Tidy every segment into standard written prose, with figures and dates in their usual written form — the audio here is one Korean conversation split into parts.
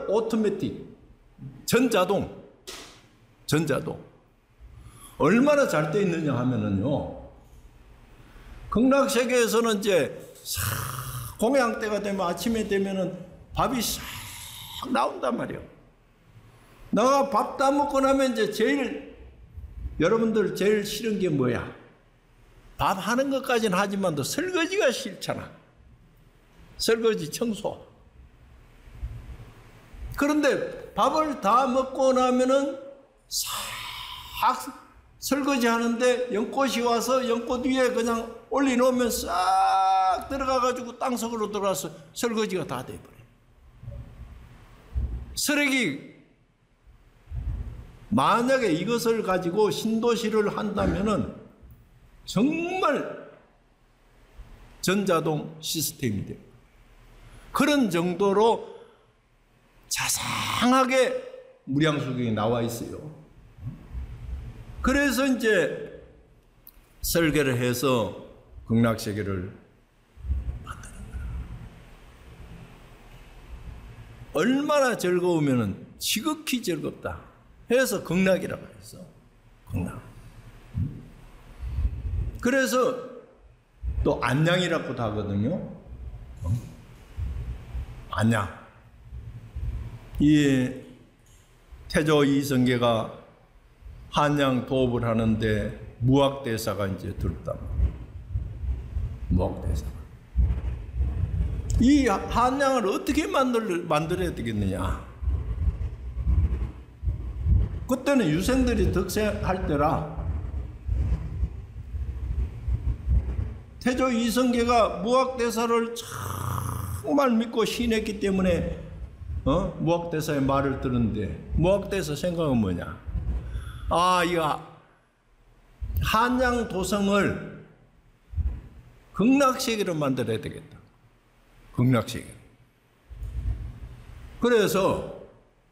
오토매틱, 전자동. 얼마나 잘 돼 있느냐 하면은요, 극락세계에서는 이제 공양 때가 되면 아침에 되면은 밥이 싹 나온단 말이에요. 내가 밥 다 먹고 나면 이제 여러분들 제일 싫은 게 뭐야? 밥 하는 것까지는 하지만도 설거지가 싫잖아. 설거지, 청소. 그런데 밥을 다 먹고 나면은 싹 설거지 하는데 연꽃이 와서 연꽃 위에 그냥 올려놓으면 싹 들어가가지고 땅속으로 들어가서 설거지가 다 돼버려. 쓰레기, 만약에 이것을 가지고 신도시를 한다면은 정말 전자동 시스템이 돼요. 그런 정도로 자상하게 무량수경이 나와 있어요. 그래서 이제 설계를 해서 극락세계를 만드는 거예요. 얼마나 즐거우면은 지극히 즐겁다 해서 극락이라고 했어. 극락. 그래서 또 안양이라고도 하거든요. 안양. 이 태조 이성계가 한양 도읍을 하는데 무학대사가 이제 들었다. 무학대사가. 이 한양을 어떻게 만들어야 되겠느냐. 그때는 유생들이 득세할 때라 태조 이성계가 무학대사를 정말 믿고 신했기 때문에 무학대사의 말을 들었는데 무학대사 생각은 뭐냐? 이거 한양 도성을 극락세계로 만들어야 되겠다. 극락세계. 그래서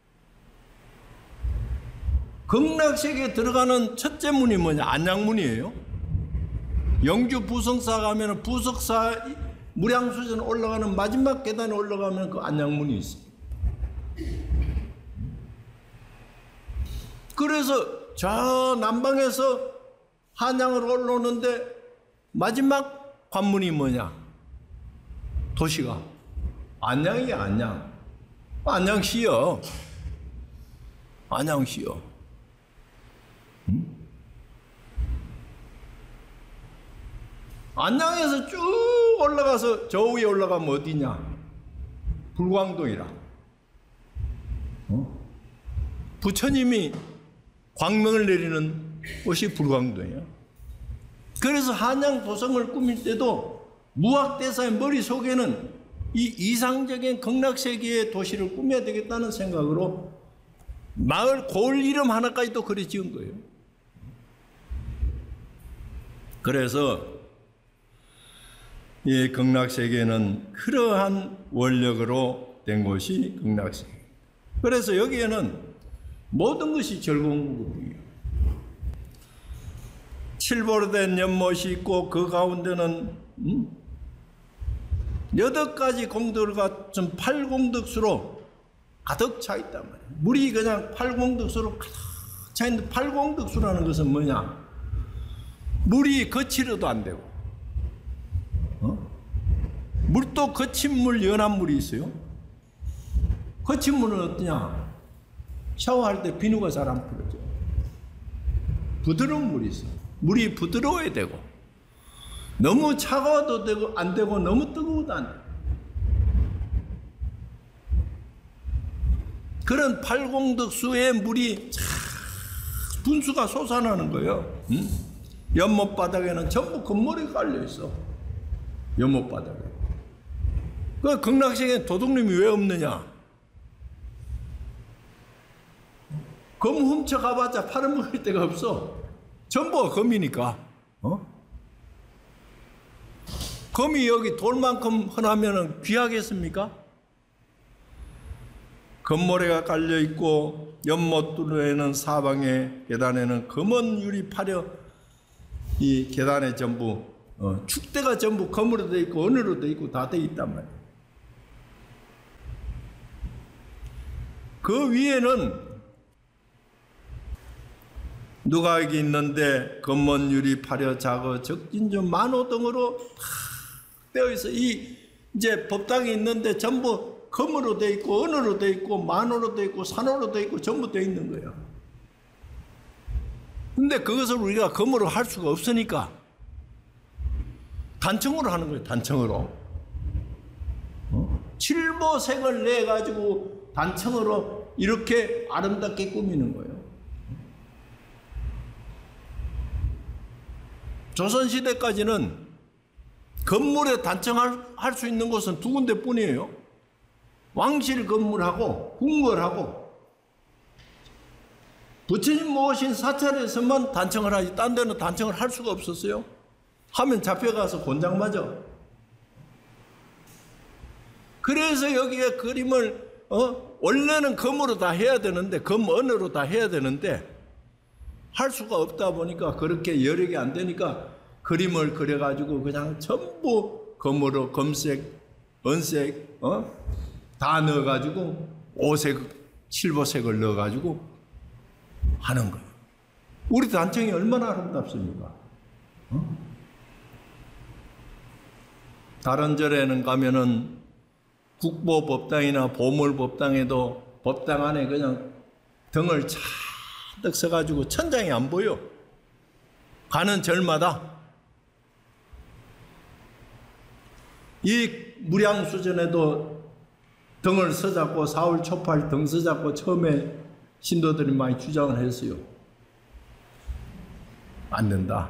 극락세계에 들어가는 첫째 문이 뭐냐? 안양문이에요. 영주 부성사 가면 부석사 무량수전 올라가는 마지막 계단에 올라가면 그 안양문이 있어요. 그래서 저 남방에서 한양으로 올라오는데 마지막 관문이 뭐냐? 도시가 안양이야. 안양. 안양시요. 안양시요. 안양에서 쭉 올라가서 저 위에 올라가면 어디냐? 불광동이라. 부처님이 광명을 내리는 곳이 불광동이에요. 그래서 한양 도성을 꾸밀 때도 무학대사의 머릿속에는 이 이상적인 극락세계의 도시를 꾸며야 되겠다는 생각으로 마을 고을 이름 하나까지도 그래 지은 거예요. 그래서 이 극락세계는 그러한 원력으로 된 곳이 극락세계. 그래서 여기에는 모든 것이 즐거운 것이에요. 칠보로 된 연못이 있고 그 가운데는 8가지 공덕가 좀 팔공덕수로 가득 차 있단 말이에요. 물이 그냥 팔공덕수로 가득 차 있는데 팔공덕수라는 것은 뭐냐? 물이 거칠어도 안 되고 물도 거친 물, 연한 물이 있어요. 거친 물은 어떠냐? 샤워할 때 비누가 잘 안 풀어져. 부드러운 물이 있어. 물이 부드러워야 되고 너무 차가워도 되고 안 되고 너무 뜨거워도 안 돼. 그런 팔공덕수의 물이 분수가 솟아나는 거예요. 연못 바닥에는 전부 금모래가 깔려 있어. 연못 바닥에. 그 극락세계에 도둑님이 왜 없느냐? 검 훔쳐 가봤자 팔아먹을 데가 없어. 전부가 검이니까. 검이 여기 돌만큼 흔하면 귀하겠습니까? 금모래가 깔려 있고 연못들에는 사방에 계단에는 검은 유리 파려 이 계단에 전부 축대가 전부 검으로 돼 있고 은으로 돼 있고 다 돼 있단 말이에요. 그 위에는 누가에게 있는데 금먼유리 파려 작어 적진주 만호 등으로 다 되어 있어. 이 이제 법당이 있는데 전부 금으로 되어 있고 은으로 되어 있고 만호로 되어 있고 산호로 되어 있고 전부 되어 있는 거예요. 근데 그것을 우리가 금으로 할 수가 없으니까 단청으로 하는 거예요. 단청으로. 칠보색을 내 가지고 단청으로 이렇게 아름답게 꾸미는 거예요. 조선시대까지는 건물에 단청할 수 있는 곳은 두 군데뿐이에요. 왕실 건물하고 궁궐하고 부처님 모신 사찰에서만 단청을 하지 딴 데는 단청을 할 수가 없었어요. 하면 잡혀가서 곤장 맞아. 그래서 여기에 그림을 원래는 금으로 다 해야 되는데 금언으로 다 해야 되는데 할 수가 없다 보니까 그렇게 여력이 안 되니까 그림을 그려가지고 그냥 전부 금으로 금색, 은색 다 넣어가지고 오색, 실버색을 넣어가지고 하는 거예요. 우리 단청이 얼마나 아름답습니까? 다른 절에는 가면은 국보법당이나 보물법당에도 법당 안에 그냥 등을 잔뜩 써가지고 천장이 안 보여. 가는 절마다 이 무량수전에도 등을 서잡고 사울 초팔 등 서잡고 처음에 신도들이 많이 주장을 했어요. 안 된다.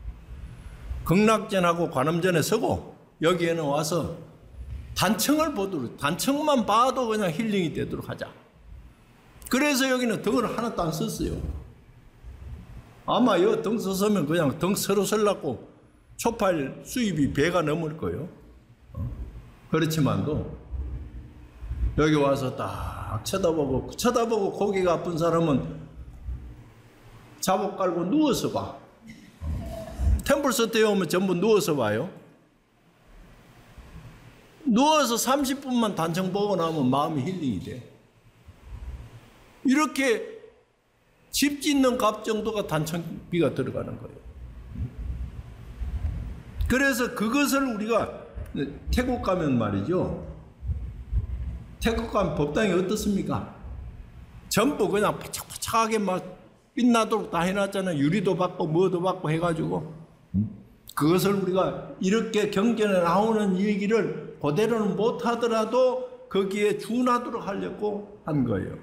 극락전하고 관음전에 서고 여기에는 와서 단청을 보도록, 단청만 봐도 그냥 힐링이 되도록 하자. 그래서 여기는 등을 하나도 안 썼어요. 아마 이 등 썼으면 그냥 등 서로 설라고 초팔 수입이 배가 넘을 거예요. 그렇지만도 여기 와서 딱 쳐다보고 고기가 아픈 사람은 자복 깔고 누워서 봐. 템플스테이에 오면 전부 누워서 봐요. 누워서 30분만 단청 보고 나면 마음이 힐링이 돼. 이렇게 집 짓는 값 정도가 단청비가 들어가는 거예요. 그래서 그것을 우리가 태국 가면 말이죠. 태국 가면 법당이 어떻습니까? 전부 그냥 바짝바짝하게 막 빛나도록 다 해놨잖아요. 유리도 받고 뭐도 받고 해가지고. 그것을 우리가 이렇게 경전에 나오는 얘기를 그대로는 못하더라도 거기에 준하도록 하려고 한 거예요.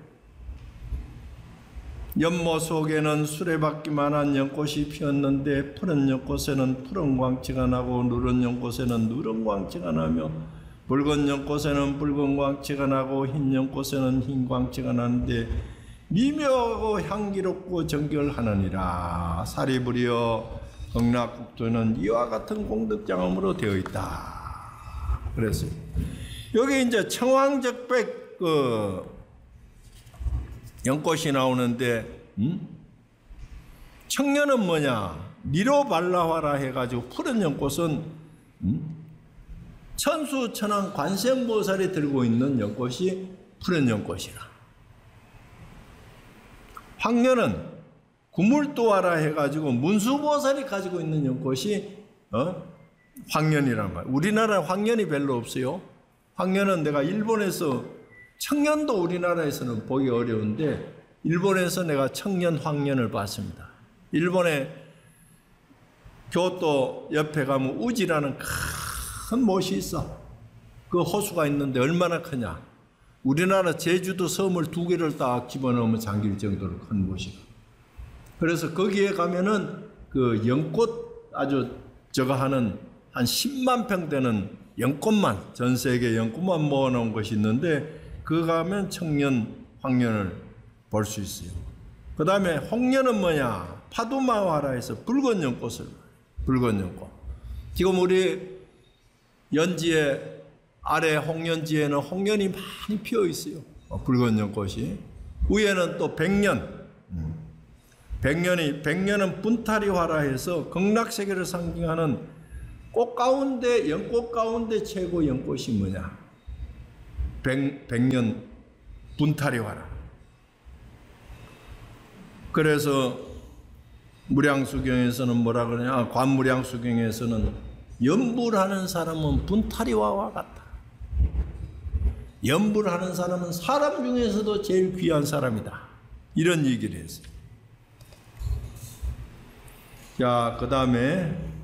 연못 속에는 수레바퀴만한 연꽃이 피었는데 푸른 연꽃에는 푸른 광채가 나고 누런 연꽃에는 누런 광채가 나며 붉은 연꽃에는 붉은 광채가 나고 흰 연꽃에는 흰 광채가 나는데 미묘하고 향기롭고 정결하느니라. 사리부리여 극락국토는 이와 같은 공덕장엄으로 되어 있다. 그랬어요. 여기 이제 청황적백 연꽃이 나오는데 청년은 뭐냐? 니로발라화라 해가지고 푸른 연꽃은 천수천왕 관세음보살이 들고 있는 연꽃이 푸른 연꽃이라. 황년은 구물도화라 해가지고 문수보살이 가지고 있는 연꽃이 황년이란 말이에요. 우리나라 황년이 별로 없어요. 황년은 내가 일본에서 청년도 우리나라에서는 보기 어려운데 일본에서 내가 청년 황년을 봤습니다. 일본의 교토 옆에 가면 우지라는 큰 못이 있어. 그 호수가 있는데 얼마나 크냐. 우리나라 제주도 섬을 2개를 딱 집어넣으면 잠길 정도로 큰 못이다. 그래서 거기에 가면은 그 연꽃 아주 저거 하는 한 10만 평 되는 연꽃만, 전 세계 연꽃만 모아놓은 것이 있는데 그 가면 청년, 황년을 볼 수 있어요. 그 다음에 홍년은 뭐냐? 파두마와라 해서 붉은 연꽃을, 붉은 연꽃. 지금 우리 연지에 아래 홍연지에는 홍년이 많이 피어 있어요. 붉은 연꽃이. 위에는 또 백년. 백년은 분타리화라 해서 극락세계를 상징하는 꽃 가운데, 연꽃 가운데 최고 연꽃이 뭐냐? 백년 분타리화라. 그래서 무량수경에서는 뭐라 그러냐? 관무량수경에서는 염불하는 사람은 분타리와와 같다. 염불하는 사람은 사람 중에서도 제일 귀한 사람이다. 이런 얘기를 했어요. 자, 그 다음에